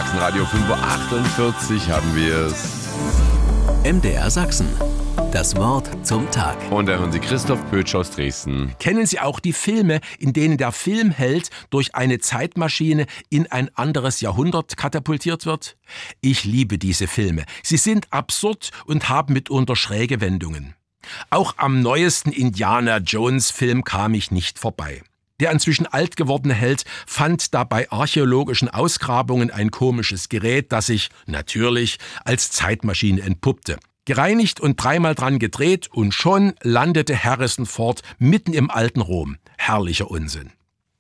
Sachsenradio 5:48 Uhr haben wir es. MDR Sachsen. Das Wort zum Tag. Und da hören Sie Christoph Pötsch aus Dresden. Kennen Sie auch die Filme, in denen der Filmheld durch eine Zeitmaschine in ein anderes Jahrhundert katapultiert wird? Ich liebe diese Filme. Sie sind absurd und haben mitunter schräge Wendungen. Auch am neuesten Indiana Jones Film kam ich nicht vorbei. Der inzwischen alt gewordene Held fand da bei archäologischen Ausgrabungen ein komisches Gerät, das sich natürlich als Zeitmaschine entpuppte. Gereinigt und dreimal dran gedreht und schon landete Harrison Ford mitten im alten Rom. Herrlicher Unsinn.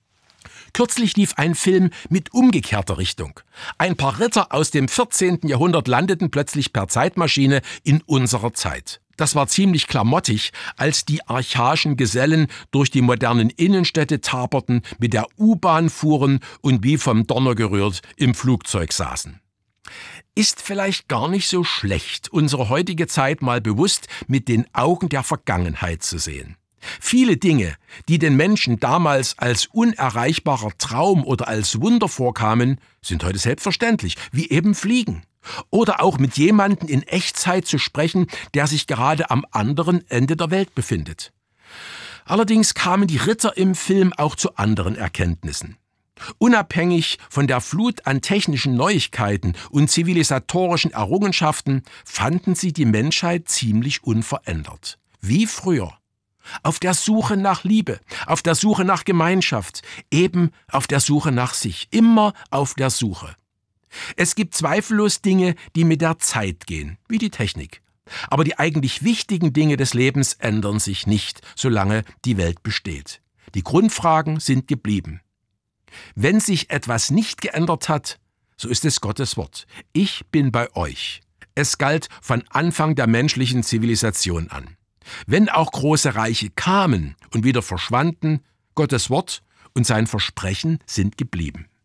Kürzlich lief ein Film mit umgekehrter Richtung. Ein paar Ritter aus dem 14. Jahrhundert landeten plötzlich per Zeitmaschine in unserer Zeit. Das war ziemlich klamottig, als die archaischen Gesellen durch die modernen Innenstädte taperten, mit der U-Bahn fuhren und wie vom Donner gerührt im Flugzeug saßen. Ist vielleicht gar nicht so schlecht, unsere heutige Zeit mal bewusst mit den Augen der Vergangenheit zu sehen. Viele Dinge, die den Menschen damals als unerreichbarer Traum oder als Wunder vorkamen, sind heute selbstverständlich, wie eben Fliegen. Oder auch mit jemandem in Echtzeit zu sprechen, der sich gerade am anderen Ende der Welt befindet. Allerdings kamen die Ritter im Film auch zu anderen Erkenntnissen. Unabhängig von der Flut an technischen Neuigkeiten und zivilisatorischen Errungenschaften fanden sie die Menschheit ziemlich unverändert. Wie früher. Auf der Suche nach Liebe, auf der Suche nach Gemeinschaft, eben auf der Suche nach sich, immer auf der Suche. Es gibt zweifellos Dinge, die mit der Zeit gehen, wie die Technik. Aber die eigentlich wichtigen Dinge des Lebens ändern sich nicht, solange die Welt besteht. Die Grundfragen sind geblieben. Wenn sich etwas nicht geändert hat, so ist es Gottes Wort. Ich bin bei euch. Es galt von Anfang der menschlichen Zivilisation an. Wenn auch große Reiche kamen und wieder verschwanden, Gottes Wort und sein Versprechen sind geblieben.